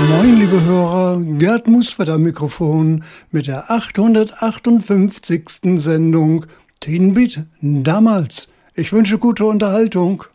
Moin, liebe Hörer, Gerd Musfert am Mikrofon mit der 858. Sendung Teen Beat damals. Ich wünsche gute Unterhaltung.